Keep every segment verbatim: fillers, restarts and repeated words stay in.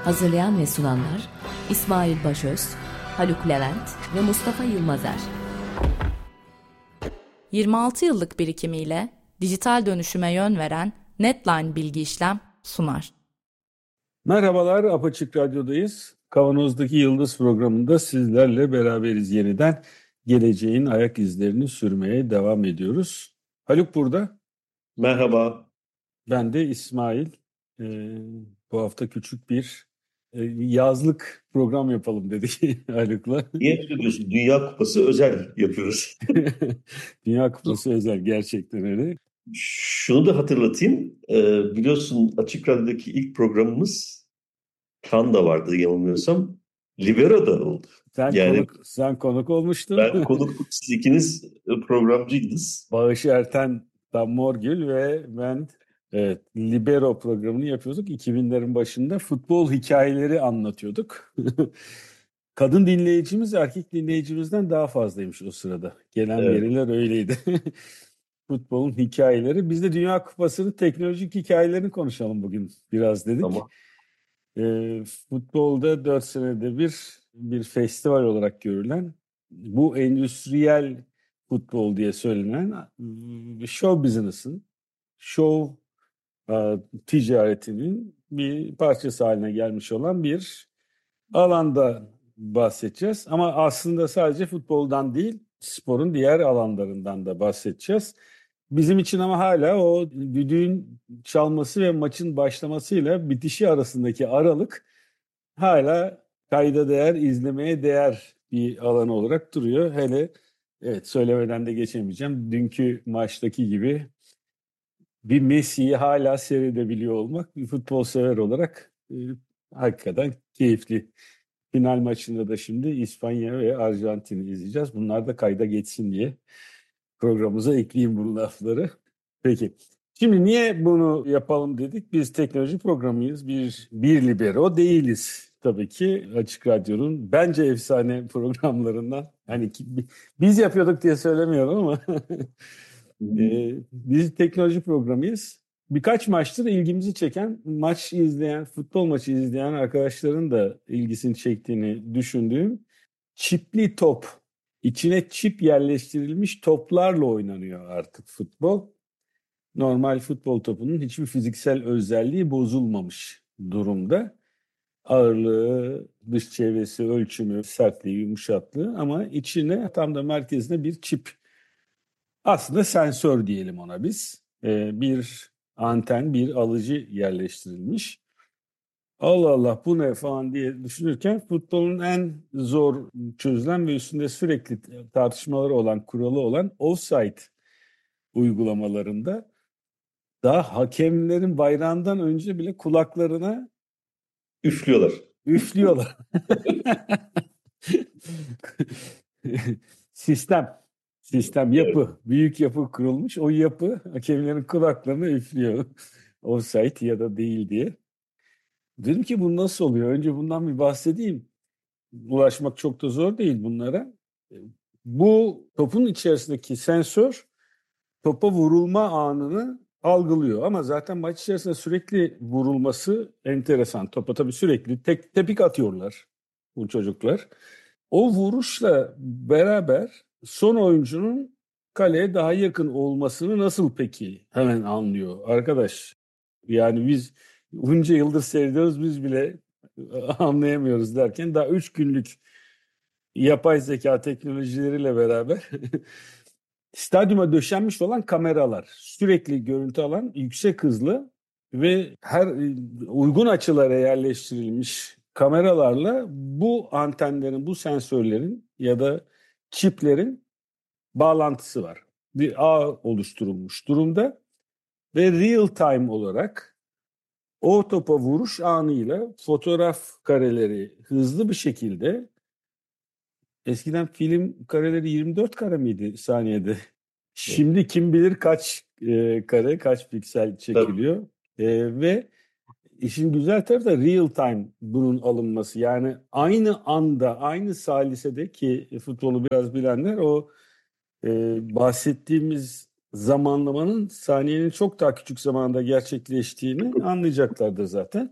Hazırlayan ve sunanlar İsmail Başöz, Haluk Levent ve Mustafa Yılmazer. yirmi altı yıllık birikimiyle dijital dönüşüme yön veren Netline Bilgi İşlem sunar. Merhabalar, Apaçık Radyo'dayız. Kavanoz'daki Yıldız programında sizlerle beraberiz yeniden. Geleceğin ayak izlerini sürmeye devam ediyoruz. Haluk burada. Merhaba. Ben de İsmail. Ee, bu hafta küçük bir e, yazlık program yapalım dedik Haluk'la. Niye söylüyorsun? Dünya Kupası özel yapıyoruz. Dünya Kupası özel, gerçekten öyle. Şunu da hatırlatayım. Ee, biliyorsun Açık Radyo'daki ilk programımız Cannes'da vardı yanılmıyorsam. Libero'da oldu. Sen, yani, konuk, sen konuk olmuştun. Ben konuk, siz ikiniz programcıydınız. Bağış Erten Morgül ve ben evet, Libero programını yapıyorduk. iki binlerin başında futbol hikayeleri anlatıyorduk. Kadın dinleyicimiz erkek dinleyicimizden daha fazlaymış o sırada. Gelen Evet. veriler öyleydi. Futbolun hikayeleri. Biz de Dünya Kupası'nın teknolojik hikayelerini konuşalım bugün biraz dedik. Tamam. E, futbolda dört senede bir bir festival olarak görülen, bu endüstriyel futbol diye söylenen show business'ın, show uh, ticaretinin bir parçası haline gelmiş olan bir alanda bahsedeceğiz. Ama aslında sadece futboldan değil, sporun diğer alanlarından da bahsedeceğiz. Bizim için ama hala o düdüğün çalması ve maçın başlamasıyla bitişi arasındaki aralık hala kayda değer, izlemeye değer bir alan olarak duruyor. Hele evet, söylemeden de geçemeyeceğim. Dünkü maçtaki gibi bir Messi'yi hala seyredebiliyor olmak bir futbol sever olarak e, hakikaten keyifli. Final maçında da şimdi İspanya ve Arjantin'i izleyeceğiz. Bunlar da kayda geçsin diye programımıza ekleyeyim bu lafları. Peki. Şimdi niye bunu yapalım dedik? Biz teknoloji programıyız. Bir, bir libero değiliz. Tabii ki Açık Radyo'nun bence efsane programlarından. Hani ki, biz yapıyorduk diye söylemiyorum ama e, biz teknoloji programıyız. Birkaç maçtır ilgimizi çeken, maç izleyen, futbol maçı izleyen arkadaşların da ilgisini çektiğini düşündüğüm çipli top. İçine çip yerleştirilmiş toplarla oynanıyor artık futbol. Normal futbol topunun hiçbir fiziksel özelliği bozulmamış durumda. Ağırlığı, dış çevresi, ölçümü, sertliği, yumuşaklığı, ama içine, tam da merkezine bir çip. Aslında sensör diyelim ona biz. Ee, bir anten, bir alıcı yerleştirilmiş. Allah Allah bu ne falan diye düşünürken futbolun en zor çözülen ve üstünde sürekli tartışmaları olan, kuralı olan offside uygulamalarında daha hakemlerin bayrağından önce bile kulaklarına Üflüyorlar. Üflüyorlar. Sistem. Sistem, yapı. Evet. Büyük yapı kurulmuş. O yapı hakemlerin kulaklarına üflüyor. Offside ya da değil diye. Dedim ki bu nasıl oluyor? Önce bundan bir bahsedeyim. Ulaşmak çok da zor değil bunlara. Bu topun içerisindeki sensör topa vurulma anını algılıyor. Ama zaten maç içerisinde sürekli vurulması enteresan. Topa tabii sürekli tek tepik atıyorlar bu çocuklar. O vuruşla beraber son oyuncunun kaleye daha yakın olmasını nasıl peki hemen anlıyor arkadaş? Yani biz bunca yıldır seyrediyoruz, biz bile anlayamıyoruz derken daha üç günlük yapay zeka teknolojileriyle beraber stadyuma döşenmiş olan kameralar, sürekli görüntü alan, yüksek hızlı ve her uygun açılara yerleştirilmiş kameralarla bu antenlerin, bu sensörlerin ya da çiplerin bağlantısı var. Bir ağ oluşturulmuş durumda ve real time olarak o topa vuruş anıyla fotoğraf kareleri hızlı bir şekilde, eskiden film kareleri yirmi dört kare miydi saniyede? Şimdi kim bilir kaç e, kare, kaç piksel çekiliyor. E, ve işin güzel tarafı da real time bunun alınması. Yani aynı anda, aynı salisede, ki futbolu biraz bilenler o e, bahsettiğimiz zamanlamanın saniyenin çok daha küçük zamanda gerçekleştiğini anlayacaklardır zaten.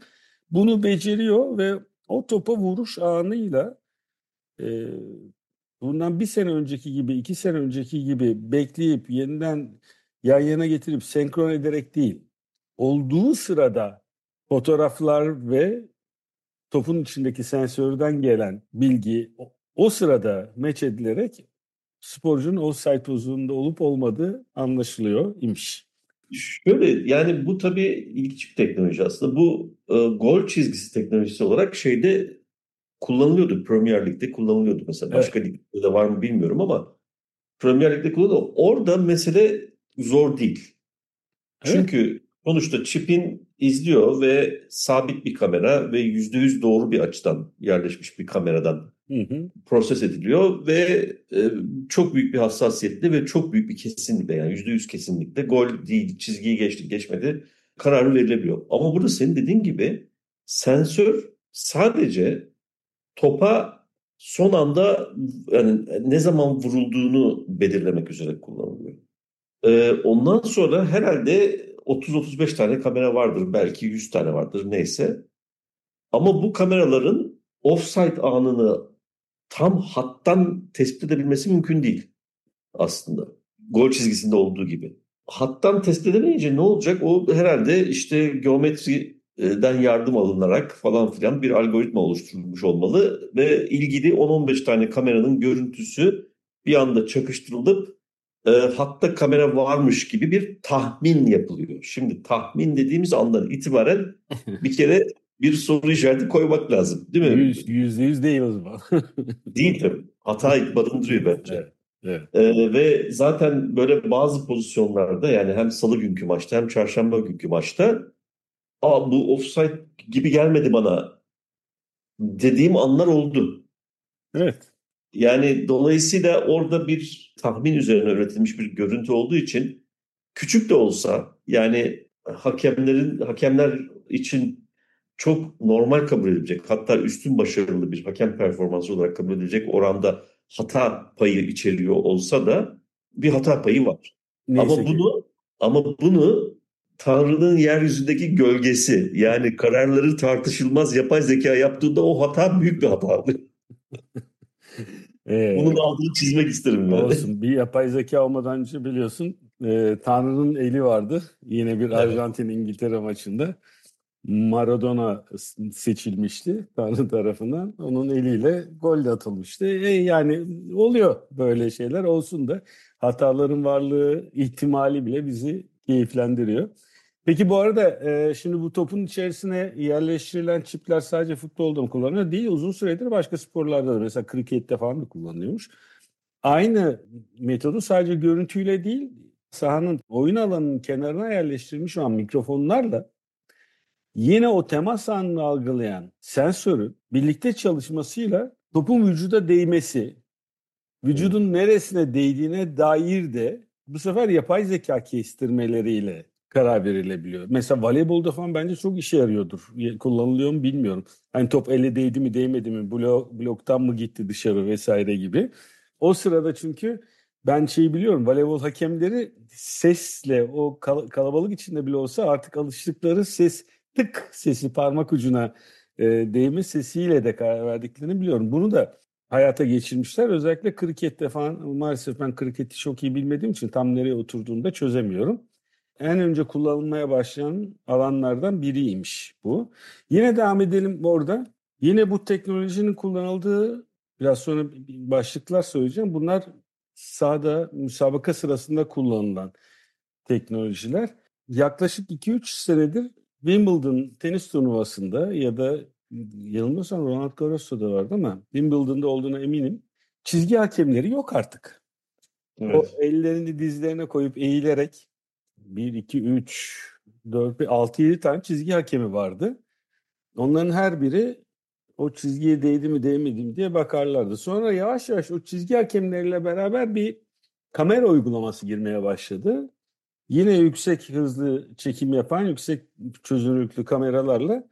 bunu beceriyor ve o topa vuruş anıyla e, bundan bir sene önceki gibi, iki sene önceki gibi bekleyip yeniden yan yana getirip senkron ederek değil, olduğu sırada fotoğraflar ve topun içindeki sensörden gelen bilgi o, o sırada meç edilerek sporcunun offside pozisyonunda olup olmadığı anlaşılıyor imiş. Şöyle, yani bu tabii ilginç bir teknoloji aslında. Bu e, gol çizgisi teknolojisi olarak şeyde kullanılıyordu. Premier Lig'de kullanılıyordu mesela. Başka Evet. ligde de var mı bilmiyorum ama Premier Lig'de kullanılıyor. Orada mesele zor değil. Evet. Çünkü sonuçta çipin izliyor ve sabit bir kamera ve yüzde yüz doğru bir açıdan yerleşmiş bir kameradan Hı hı. proses ediliyor ve e, çok büyük bir hassasiyetle ve çok büyük bir kesinlikle, yani yüzde yüz kesinlikle gol değil, çizgiyi geçti geçmedi kararı verilebiliyor. Ama burada senin dediğin gibi sensör sadece topa son anda, yani ne zaman vurulduğunu belirlemek üzere kullanılıyor. Ee, ondan sonra herhalde otuz otuz beş tane kamera vardır, belki yüz tane vardır, neyse. Ama bu kameraların offside anını tam hattan tespit edebilmesi mümkün değil aslında. Gol çizgisinde olduğu gibi. Hattan tespit edemeyince ne olacak? O herhalde işte geometriden yardım alınarak falan filan bir algoritma oluşturulmuş olmalı ve ilgili on on beş tane kameranın görüntüsü bir anda çakıştırılıp e, hatta kamera varmış gibi bir tahmin yapılıyor. Şimdi tahmin dediğimiz andan itibaren bir kere bir soru işareti koymak lazım, değil mi? Yüz, yüzde yüz değil o zaman. Değil tabii. Hata barındırıyor bence. Evet, evet. Ee, ve zaten böyle bazı pozisyonlarda, yani hem salı günkü maçta hem çarşamba günkü maçta, Aa, bu offside gibi gelmedi bana dediğim anlar oldu. Evet. Yani dolayısıyla orada bir tahmin üzerine üretilmiş bir görüntü olduğu için küçük de olsa, yani hakemlerin hakemler için çok normal kabul edilecek, hatta üstün başarılı bir hakem performansı olarak kabul edilecek oranda hata payı içeriyor olsa da bir hata payı var. Neyse Ama ki. bunu ama bunu Tanrı'nın yeryüzündeki gölgesi, yani kararları tartışılmaz yapay zeka yaptığında o hata büyük bir hata. Ee, Bunun altını çizmek isterim yani. olsun. Bir yapay zeka olmadan önce biliyorsun e, Tanrı'nın eli vardı. Yine bir Evet. Arjantin-İngiltere maçında. Maradona seçilmişti Tanrı tarafından. Onun eliyle gol de atılmıştı. E, yani oluyor böyle şeyler, olsun da hataların varlığı ihtimali bile bizi keyiflendiriyor. Peki bu arada e, şimdi bu topun içerisine yerleştirilen çipler sadece futbolda mı kullanılıyor? Değil, uzun süredir başka sporlarda da, mesela krikette falan da kullanılıyormuş. Aynı metodu sadece görüntüyle değil, sahanın oyun alanının kenarına yerleştirilmiş olan mikrofonlarla yine o temas anını algılayan sensörün birlikte çalışmasıyla topun vücuda değmesi, vücudun neresine değdiğine dair de bu sefer yapay zeka kestirmeleriyle karar verilebiliyor. Mesela voleybolda falan bence çok işe yarıyordur. Kullanılıyor mu bilmiyorum. Hani top ele değdi mi değmedi mi, blok, bloktan mı gitti dışarı vesaire gibi. O sırada çünkü ben şeyi biliyorum, voleybol hakemleri sesle, o kal- kalabalık içinde bile olsa artık alıştıkları ses, tık sesi, parmak ucuna e, değme sesiyle de karar verdiklerini biliyorum. Bunu da hayata geçirmişler. Özellikle krikette falan, maalesef ben kriketi çok iyi bilmediğim için tam nereye oturduğunu da çözemiyorum. En önce kullanılmaya başlayan alanlardan biriymiş bu. Yine devam edelim orada. Yine bu teknolojinin kullanıldığı, biraz sonra başlıklar söyleyeceğim. Bunlar sahada müsabaka sırasında kullanılan teknolojiler. Yaklaşık iki üç senedir Wimbledon tenis turnuvasında ya da yanılmıyorsam Roland Garros'ta vardı ama Wimbledon'da olduğuna eminim. Çizgi hakemleri yok artık. Evet. O ellerini dizlerine koyup eğilerek bir, iki, üç, dört, altı, yedi tane çizgi hakemi vardı. Onların her biri o çizgiye değdi mi değmedi mi diye bakarlardı. Sonra yavaş yavaş o çizgi hakemleriyle beraber bir kamera uygulaması girmeye başladı. Yine yüksek hızlı çekim yapan, yüksek çözünürlüklü kameralarla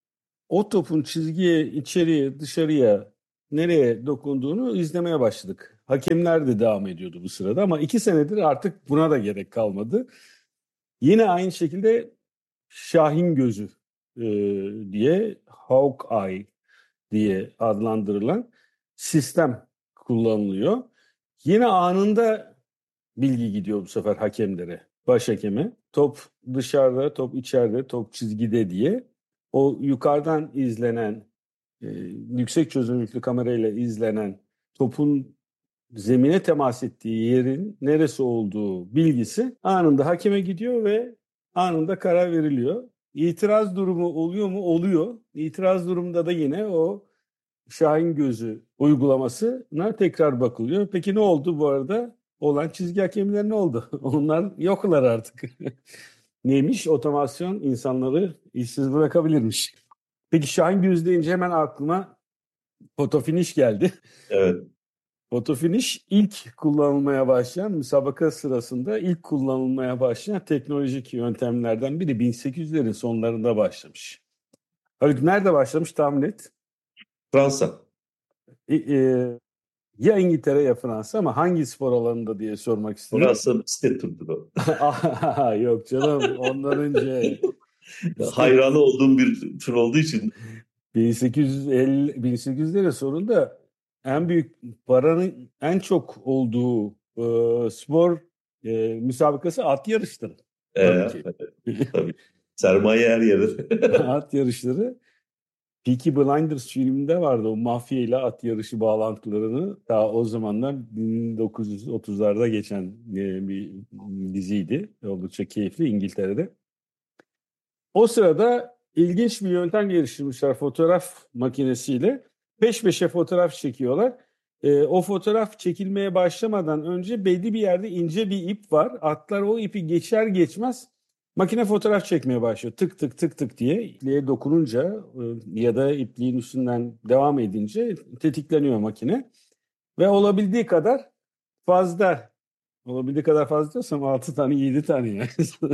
o topun çizgiye, içeriye, dışarıya, nereye dokunduğunu izlemeye başladık. Hakemler de devam ediyordu bu sırada ama iki senedir artık buna da gerek kalmadı. Yine aynı şekilde Şahin gözü e, diye Hawkeye diye adlandırılan sistem kullanılıyor. Yine anında bilgi gidiyor bu sefer hakemlere, baş hakeme. Top dışarıda, top içeride, top çizgide diye. O yukarıdan izlenen, e, yüksek çözünürlüklü kamerayla izlenen topun zemine temas ettiği yerin neresi olduğu bilgisi anında hakeme gidiyor ve anında karar veriliyor. İtiraz durumu oluyor mu? Oluyor. İtiraz durumunda da yine o Şahin Gözü uygulamasına tekrar bakılıyor. Peki ne oldu bu arada? Olan çizgi hakemler ne oldu? Onlar yoklar artık. Neymiş? Otomasyon insanları işsiz bırakabilirmiş. Peki Şahin Gözü deyince hemen aklıma fotofinish geldi. Evet. Fotofinish ilk kullanılmaya başlayan, müsabaka sırasında ilk kullanılmaya başlayan teknolojik yöntemlerden biri bin sekiz yüzlerin sonlarında başlamış. Haluk nerede başlamış tahmin et? Fransa. E, e, ya İngiltere ya Fransa ama hangi spor alanında diye sormak istiyorum. Fransa bisiklet turdu. Yok canım ondan önce. Hayranı olduğum bir tur olduğu için. bin sekiz yüz elli bin sekiz yüzlerin sonunda en büyük paranın en çok olduğu e, spor e, müsabakası at yarışları. Ee, Tabii ki. tabii. Sermaye her yerde. At yarışları. Peaky Blinders filminde vardı o mafya ile at yarışı bağlantılarını. Daha o zamanlar bin dokuz yüz otuzlarda geçen e, bir diziydi. Oldukça keyifli İngiltere'de. O sırada ilginç bir yöntem geliştirmişler fotoğraf makinesiyle. Peş peşe fotoğraf çekiyorlar. E, o fotoğraf çekilmeye başlamadan önce belli bir yerde ince bir ip var. Atlar o ipi geçer geçmez makine fotoğraf çekmeye başlıyor. Tık tık tık tık diye ipliğe dokununca e, ya da ipliğin üstünden devam edince tetikleniyor makine. Ve olabildiği kadar fazla, olabildiği kadar fazla diyorsam altı tane yedi tane yani.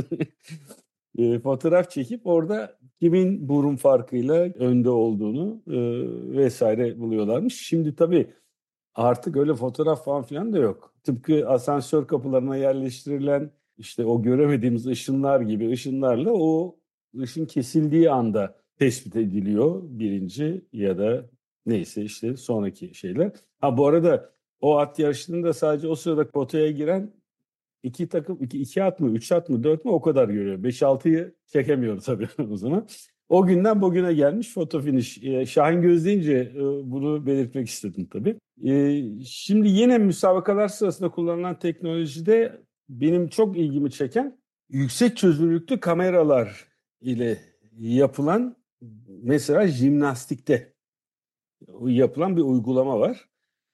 E, fotoğraf çekip orada kimin burun farkıyla önde olduğunu e, vesaire buluyorlarmış. Şimdi tabii artık öyle fotoğraf falan filan da yok. Tıpkı asansör kapılarına yerleştirilen işte o göremediğimiz ışınlar gibi ışınlarla o ışın kesildiği anda tespit ediliyor birinci ya da neyse işte sonraki şeyler. Ha bu arada o at yarışlarında sadece o sırada potaya giren İki takım, iki, iki at mı, üç at mı, dört mü o kadar görüyor. Beş altıyı çekemiyor tabii o zaman. O günden bugüne gelmiş fotofinish. Ee, Şahin Göz deyince e, bunu belirtmek istedim tabii. Ee, şimdi yine müsabakalar sırasında kullanılan teknolojide benim çok ilgimi çeken yüksek çözünürlüklü kameralar ile yapılan mesela jimnastikte yapılan bir uygulama var.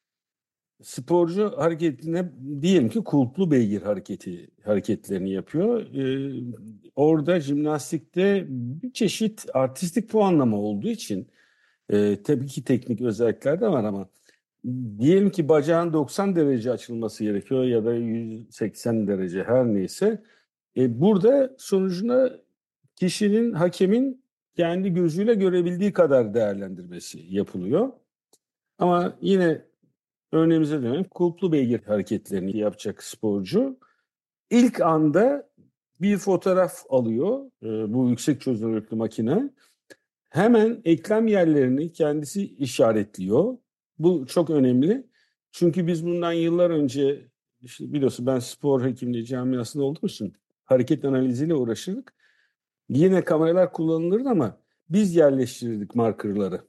Sporcu hareketine diyelim ki kulplu beygir hareketi hareketlerini yapıyor. Ee, orada jimnastikte bir çeşit artistik puanlama olduğu için e, tabii ki teknik özellikler de var ama diyelim ki bacağın doksan derece açılması gerekiyor ya da yüz seksen derece her neyse. E, burada sonucunda kişinin, hakemin kendi gözüyle görebildiği kadar değerlendirmesi yapılıyor. Ama yine örneğimize dönelim. Kulplu beygir hareketlerini yapacak sporcu ilk anda bir fotoğraf alıyor e, bu yüksek çözünürlüklü makine. Hemen eklem yerlerini kendisi işaretliyor. Bu çok önemli. Çünkü biz bundan yıllar önce işte biliyorsun ben spor hekimliği camiasında olduğum için hareket analiziyle uğraşırdık. Yine kameralar kullanılırdı ama biz yerleştirirdik markerları.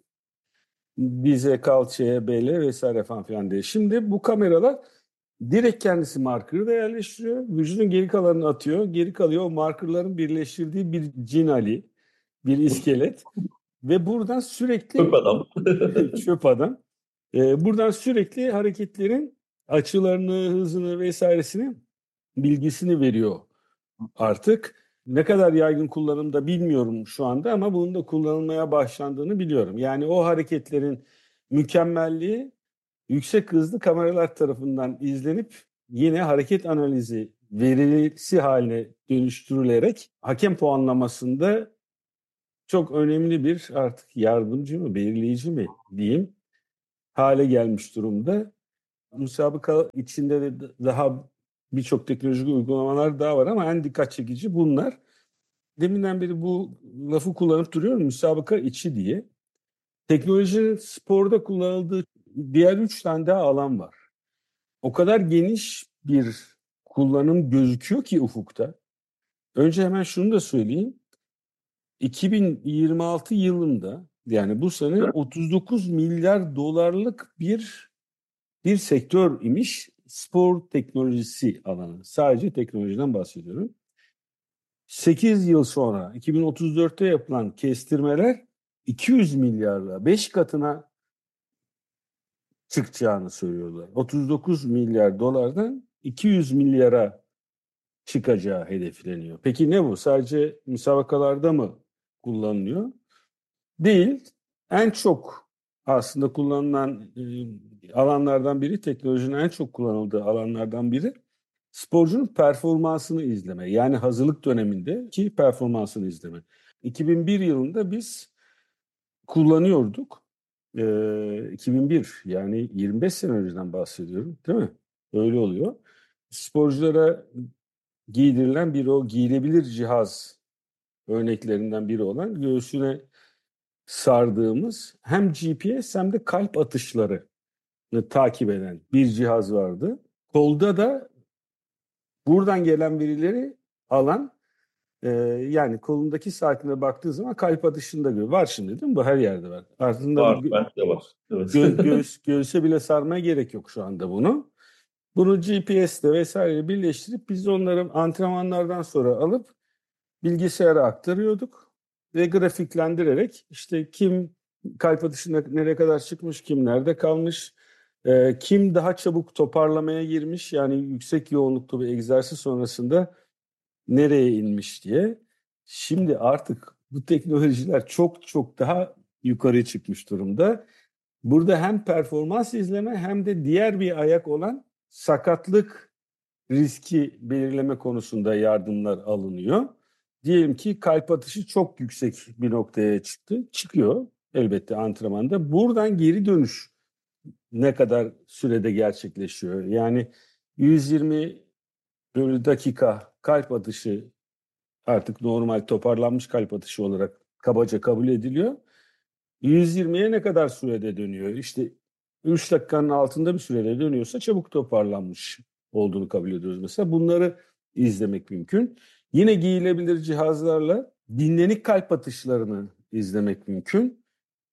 Dize, kalçaya, bele vesaire falan filan diye. Şimdi bu kameralar direkt kendisi markerı da yerleştiriyor. Vücudun geri kalanını atıyor. Geri kalıyor o markerların birleştirdiği bir cinali, bir iskelet. Ve buradan sürekli... Çöp adam. Çöp adam. Ee, buradan sürekli hareketlerin açılarını, hızını vesairesini bilgisini veriyor artık. Ne kadar yaygın kullanımda bilmiyorum şu anda ama bunun da kullanılmaya başlandığını biliyorum. Yani o hareketlerin mükemmelliği yüksek hızlı kameralar tarafından izlenip yine hareket analizi verisi haline dönüştürülerek hakem puanlamasında çok önemli bir artık yardımcı mı, belirleyici mi diyeyim hale gelmiş durumda. Müsabaka içinde de daha birçok teknolojik uygulamalar daha var ama en dikkat çekici bunlar. deminden beri bu lafı kullanıp duruyorum, müsabaka içi diye. Teknoloji sporda kullanıldığı diğer üç tane daha alan var. O kadar geniş bir kullanım gözüküyor ki ufukta. Önce hemen şunu da söyleyeyim. iki bin yirmi altı yılında, yani bu sene, otuz dokuz milyar dolarlık bir bir sektör imiş spor teknolojisi alanı. Sadece teknolojiden bahsediyorum. sekiz yıl sonra iki bin otuz dörtte yapılan kestirmeler iki yüz milyarla beş katına çıkacağını söylüyorlar. otuz dokuz milyar dolardan iki yüz milyara çıkacağı hedefleniyor. Peki ne bu? Sadece müsabakalarda mı kullanılıyor? Değil. En çok aslında kullanılan e, alanlardan biri, teknolojinin en çok kullanıldığı alanlardan biri sporcunun performansını izleme. Yani hazırlık dönemindeki performansını izleme. iki bin bir yılında biz kullanıyorduk. E, iki bin bir, yani yirmi beş sene önceden bahsediyorum, değil mi? Öyle oluyor. Sporculara giydirilen bir o giyilebilir cihaz örneklerinden biri olan göğsüne sardığımız hem G P S hem de kalp atışlarını takip eden bir cihaz vardı. Kolda da buradan gelen verileri alan, e, yani kolundaki saatine baktığı zaman kalp atışını da görüyor. Var şimdi, değil mi? Bu her yerde var. Aslında Var, gö- bende de var. Evet. gö- göğüs, göğüse bile sarmaya gerek yok şu anda bunu. Bunu G P S'le vesaire birleştirip biz onları antrenmanlardan sonra alıp bilgisayara aktarıyorduk ve grafiklendirerek işte kim kalp atışında nereye kadar çıkmış, kim nerede kalmış, e, kim daha çabuk toparlamaya girmiş, yani yüksek yoğunluklu bir egzersiz sonrasında nereye inmiş diye. Şimdi artık bu teknolojiler çok çok daha yukarı çıkmış durumda. Burada hem performans izleme hem de diğer bir ayak olan sakatlık riski belirleme konusunda yardımlar alınıyor. Diyelim ki kalp atışı çok yüksek bir noktaya çıktı. Çıkıyor elbette antrenmanda. Buradan geri dönüş ne kadar sürede gerçekleşiyor? Yani yüz yirmi bölü dakika kalp atışı artık normal toparlanmış kalp atışı olarak kabaca kabul ediliyor. yüz yirmiye ne kadar sürede dönüyor? İşte üç dakikanın altında bir sürede dönüyorsa çabuk toparlanmış olduğunu kabul ediyoruz mesela. Bunları izlemek mümkün. Yine giyilebilir cihazlarla dinlenik kalp atışlarını izlemek mümkün.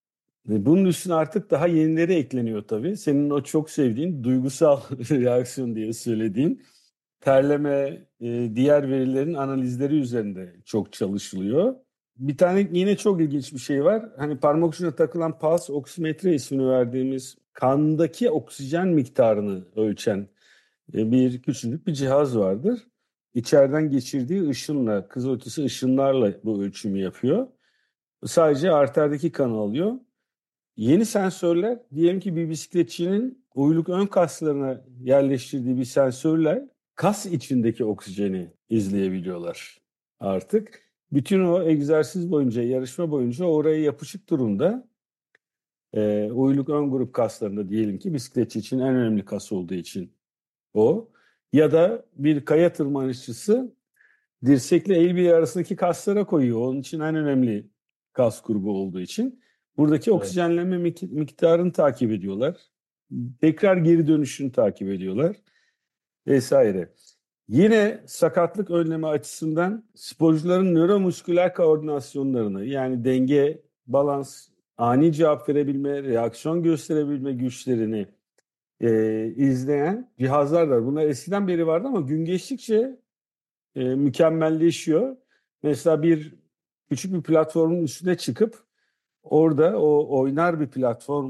Bunun üstüne artık daha yenileri ekleniyor tabii. Senin o çok sevdiğin duygusal reaksiyon diye söylediğin terleme, e, diğer verilerin analizleri üzerinde çok çalışılıyor. Bir tane yine çok ilginç bir şey var. Hani parmak ucuna takılan pulse oksimetre ismini verdiğimiz kandaki oksijen miktarını ölçen e, bir küçücük bir cihaz vardır. İçeriden geçirdiği ışınla, kızılötesi ışınlarla bu ölçümü yapıyor. Sadece arterdeki kanı alıyor. Yeni sensörler, diyelim ki bir bisikletçinin uyluk ön kaslarına yerleştirdiği bir sensörler kas içindeki oksijeni izleyebiliyorlar artık. Bütün o egzersiz boyunca, yarışma boyunca oraya yapışık durumda. E, uyluk ön grup kaslarında diyelim ki bisikletçi için en önemli kas olduğu için o. Ya da bir kaya tırmanışçısı dirsekle el bileği arasındaki kaslara koyuyor. Onun için en önemli kas grubu olduğu için. Buradaki Evet. oksijenlenme mik- miktarını takip ediyorlar. Tekrar geri dönüşünü takip ediyorlar vesaire. Yine sakatlık önleme açısından sporcuların nöromusküler koordinasyonlarını, yani denge, balans, ani cevap verebilme, reaksiyon gösterebilme güçlerini e, izleyen cihazlar var. Bunlar eskiden beri vardı ama gün geçtikçe e, mükemmelleşiyor. Mesela bir küçük bir platformun üstüne çıkıp orada o oynar bir platform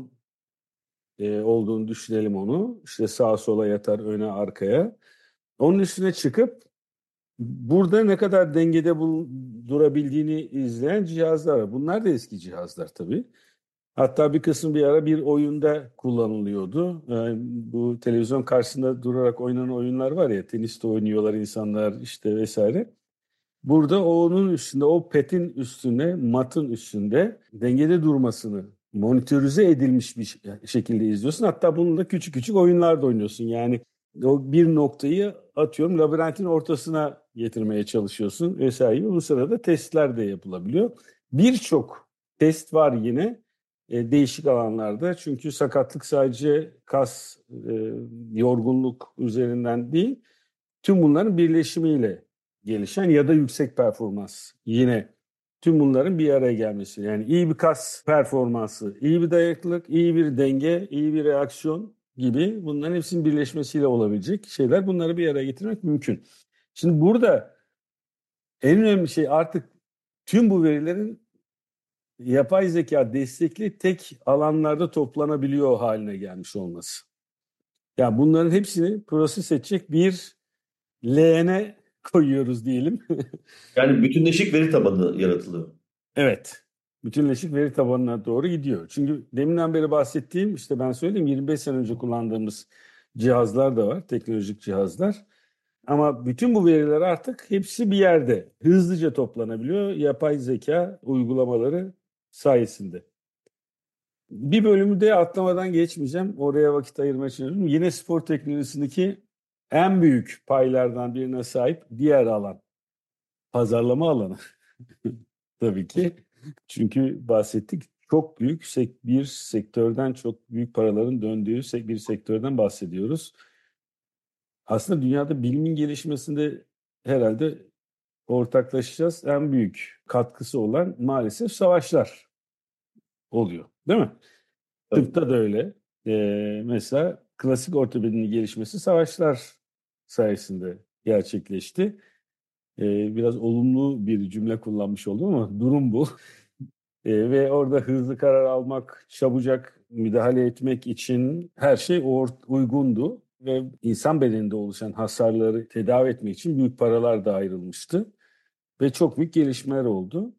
e, olduğunu düşünelim onu. İşte sağa sola yatar, öne arkaya. Onun üstüne çıkıp burada ne kadar dengede bul- durabildiğini izleyen cihazlar var. Bunlar da eski cihazlar tabii. Hatta bir kısım bir ara bir oyunda kullanılıyordu. Yani bu televizyon karşısında durarak oynanan oyunlar var ya, teniste oynuyorlar insanlar işte vesaire. Burada onun üstünde, o petin üstünde, matın üstünde dengede durmasını monitörize edilmiş bir şekilde izliyorsun. Hatta bununla küçük küçük oyunlar da oynuyorsun. Yani o bir noktayı atıyorum labirentin ortasına getirmeye çalışıyorsun vesaire. Bu sırada testler de yapılabiliyor. Birçok test var yine e, değişik alanlarda. Çünkü sakatlık sadece kas, e, yorgunluk üzerinden değil, tüm bunların birleşimiyle gelişen ya da yüksek performans. Yine tüm bunların bir araya gelmesi. Yani iyi bir kas performansı, iyi bir dayanıklılık, iyi bir denge, iyi bir reaksiyon gibi bunların hepsinin birleşmesiyle olabilecek şeyler. Bunları bir araya getirmek mümkün. Şimdi burada en önemli şey artık tüm bu verilerin yapay zeka destekli tek alanlarda toplanabiliyor haline gelmiş olması. Yani bunların hepsini proses edecek bir leğene koyuyoruz diyelim. Yani bütünleşik veri tabanı yaratılıyor. Evet. Bütünleşik veri tabanına doğru gidiyor. Çünkü deminden beri bahsettiğim, işte ben söyleyeyim, yirmi beş sene önce kullandığımız cihazlar da var. Teknolojik cihazlar. Ama bütün bu veriler artık hepsi bir yerde. Hızlıca toplanabiliyor yapay zeka uygulamaları sayesinde. Bir bölümü de atlamadan geçmeyeceğim. Oraya vakit ayırmaya çalışıyorum. Yine spor teknolojisindeki en büyük paylardan birine sahip diğer alan. Pazarlama alanı. Tabii ki. Çünkü bahsettik, çok büyük bir sektörden, çok büyük paraların döndüğü bir sektörden bahsediyoruz. Aslında dünyada bilimin gelişmesinde herhalde ortaklaşacağız. En büyük katkısı olan maalesef savaşlar oluyor. Değil mi? Evet. Tıpta da öyle. Ee, mesela klasik ortopedinin gelişmesi savaşlar sayesinde gerçekleşti. Ee, biraz olumlu bir cümle kullanmış oldum ama durum bu. Ee, ve orada hızlı karar almak, çabucak müdahale etmek için her şey or- uygundu. Ve insan bedeninde oluşan hasarları tedavi etmek için büyük paralar da ayrılmıştı. Ve çok büyük gelişmeler oldu.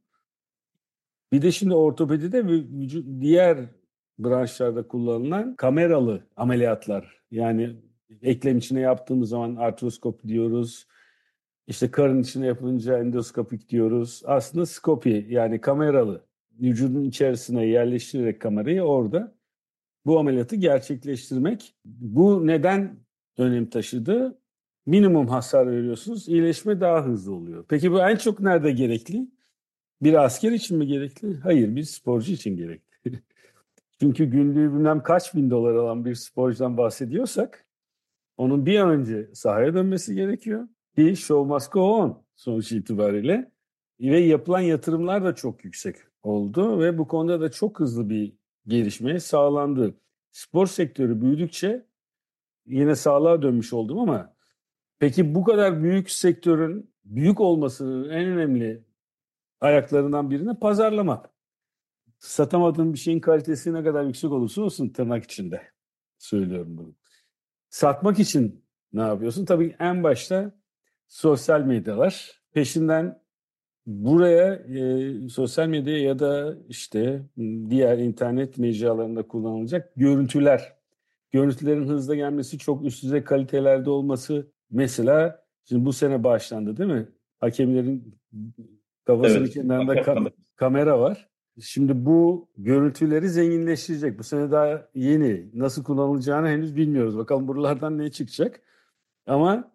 Bir de şimdi ortopedide ve vücut, diğer branşlarda kullanılan kameralı ameliyatlar. Yani eklem içine yaptığımız zaman artroskopi diyoruz. İşte karın içine yapınca endoskopik diyoruz. Aslında skopi, yani kameralı, vücudun içerisine yerleştirerek kamerayı orada bu ameliyatı gerçekleştirmek. Bu neden önem taşıdı? Minimum hasar veriyorsunuz, iyileşme daha hızlı oluyor. Peki bu en çok nerede gerekli? Bir asker için mi gerekli? Hayır, bir sporcu için gerekli. Çünkü günlüğü bilmem kaç bin dolar alan bir sporcudan bahsediyorsak onun bir an önce sahaya dönmesi gerekiyor. Ki show must go on sonuç itibariyle. Ve yapılan yatırımlar da çok yüksek oldu ve bu konuda da çok hızlı bir gelişme sağlandı. Spor sektörü büyüdükçe yine sağlığa dönmüş oldum ama peki bu kadar büyük sektörün büyük olmasının en önemli ayaklarından birine pazarlama. Satamadığın bir şeyin kalitesi ne kadar yüksek olursa olsun, tırnak içinde söylüyorum bunu. Satmak için ne yapıyorsun? Tabii en başta sosyal medyalar. Peşinden buraya e, sosyal medya ya da işte diğer internet mecralarında kullanılacak görüntüler. Görüntülerin hızla gelmesi, çok üst düzey kalitelerde olması. Mesela şimdi bu sene başlandı değil mi? Hakemlerin kafasının Evet. kenarında kam- kamera var. Şimdi bu görüntüleri zenginleştirecek. Bu sene daha yeni. Nasıl kullanılacağını henüz bilmiyoruz. Bakalım buralardan ne çıkacak. Ama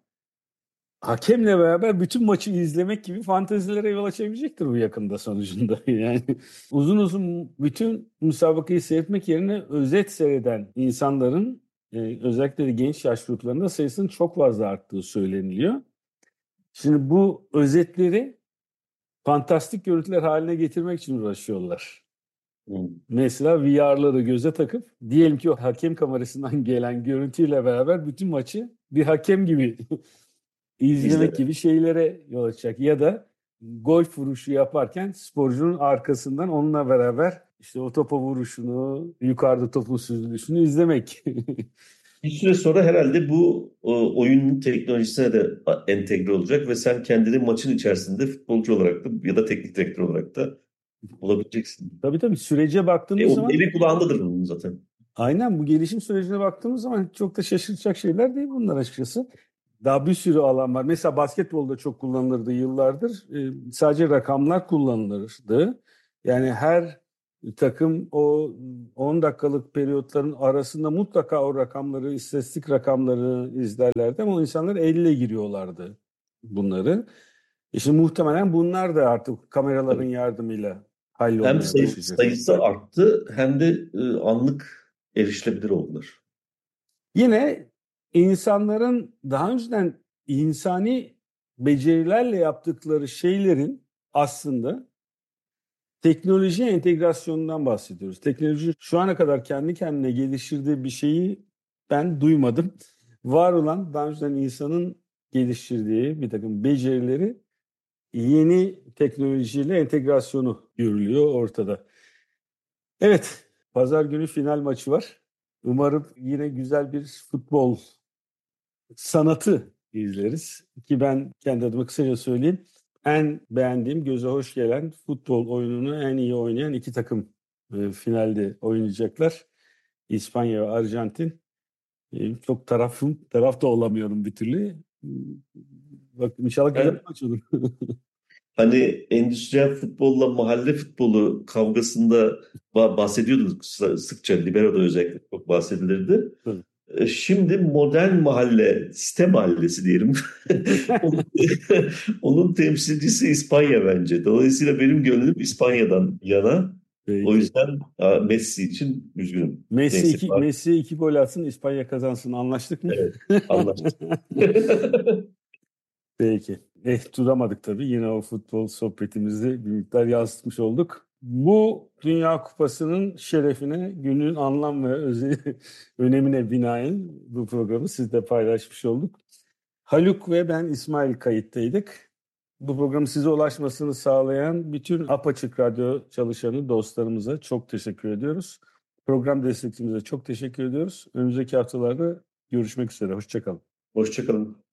hakemle beraber bütün maçı izlemek gibi fantezilere yol açabilecektir bu yakında sonucunda. Yani uzun uzun bütün müsabakayı seyretmek yerine özet seyreden insanların e, özellikle de genç yaş gruplarında sayısının çok fazla arttığı söyleniliyor. Şimdi bu özetleri fantastik görüntüler haline getirmek için uğraşıyorlar. Hmm. Mesela V R'ları göze takıp diyelim ki o hakem kamerasından gelen görüntüyle beraber bütün maçı bir hakem gibi izlemek İzleme. gibi şeylere yol açacak. Ya da golf vuruşu yaparken sporcunun arkasından onunla beraber işte o topa vuruşunu, yukarıda topun süzülüşünü izlemek. Bir süre sonra herhalde bu o, oyunun teknolojisine de entegre olacak ve sen kendini maçın içerisinde futbolcu olarak da ya da teknik direktör olarak da bulabileceksin. Tabii tabii, sürece E, baktığımız onun zaman eli kulağındadır bunun zaten. aynen bu gelişim sürecine baktığımız zaman çok da şaşırtacak şeyler değil bunlar açıkçası. Daha bir sürü alan var. Mesela basketbolda çok kullanılırdı yıllardır. Ee, sadece rakamlar kullanılırdı. Yani her takım o on dakikalık periyotların arasında mutlaka o rakamları, istatistik rakamları izlerlerdi ama o insanlar elle giriyorlardı bunları. E şimdi muhtemelen bunlar da artık kameraların yardımıyla Hem hallolmaya sayı, başlayacak. sayısı arttı hem de e, anlık erişilebilir oldular. Yine insanların daha önceden insani becerilerle yaptıkları şeylerin aslında teknoloji entegrasyonundan bahsediyoruz. Teknoloji şu ana kadar kendi kendine geliştirdiği bir şeyi ben duymadım. Var olan daha önceden insanın geliştirdiği bir takım becerileri yeni teknolojiyle entegrasyonu görülüyor ortada. Evet, pazar günü final maçı var. Umarım yine güzel bir futbol sanatı izleriz. Ki ben kendi adıma kısaca söyleyeyim. En beğendiğim, göze hoş gelen futbol oyununu en iyi oynayan iki takım e, finalde oynayacaklar. İspanya ve Arjantin. E, çok tarafım, taraf da olamıyorum bir türlü. Bak inşallah güzel Ben bir maç olur. hani endüstriyel futbolla mahalle futbolu kavgasında ba- bahsediyorduk sı- sıkça. Libero'da özellikle çok bahsedilirdi. Tabii. E, Şimdi modern mahalle, site mahallesi diyelim. Onun, onun temsilcisi İspanya bence. Dolayısıyla benim gönlüm İspanya'dan yana. O Peki. yüzden a, Messi için üzgünüm. Messi Neyse, iki, bak, Messi iki gol atsın, İspanya kazansın. Anlaştık mı? evet, anlaştık. Peki. Eh tutamadık tabii. Yine o futbol sohbetimizi bir miktar yansıtmış olduk. Bu Dünya Kupası'nın şerefine, günün anlam ve öze- önemine binaen bu programı sizle paylaşmış olduk. Haluk ve ben İsmail kayıttaydık. Bu programın size ulaşmasını sağlayan bütün Apaçık Radyo çalışanı dostlarımıza çok teşekkür ediyoruz. Program destekçimize çok teşekkür ediyoruz. Önümüzdeki haftalarda görüşmek üzere. Hoşça kalın. Hoşça kalın.